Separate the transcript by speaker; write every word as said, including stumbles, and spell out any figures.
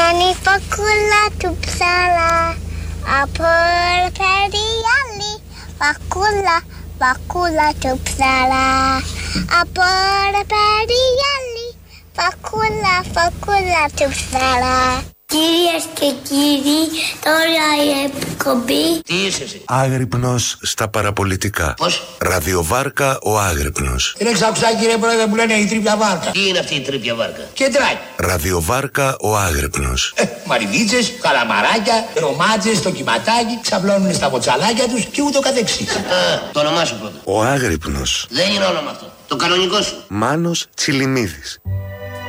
Speaker 1: Κάνει φακούλα του ψάλα από περιάλη. Φακούλα, φακούλα του ψάλα από περιάλη. Φακούλα, φακούλα του ψάλα. Κυρίες και κύριοι, τώρα η εκπομπή.
Speaker 2: Τι είσαι εσύ?
Speaker 3: Άγρυπνος στα παραπολιτικά.
Speaker 2: Πώς?
Speaker 3: Ραδιοβάρκα ο Άγρυπνος.
Speaker 4: Είναι ξακουστά κύριε πρόεδρε που λένε η τρίπια βάρκα.
Speaker 2: Τι είναι αυτή η τρίπια βάρκα?
Speaker 4: Κεντράκι.
Speaker 3: Ραδιοβάρκα ο Άγρυπνος.
Speaker 4: Ε, μαριβίτσες, καλαμαράκια, ρομάτζες, το κυματάκι, ξαπλώνουν στα μποτσαλάκια τους και ούτω καθεξής.
Speaker 2: Α, το όνομά σου πρώτα.
Speaker 3: Ο Άγρυπνος.
Speaker 2: Δεν είναι όνομα αυτό. Το κανονικό σου.
Speaker 3: Μάνος Τσιλιμίδης.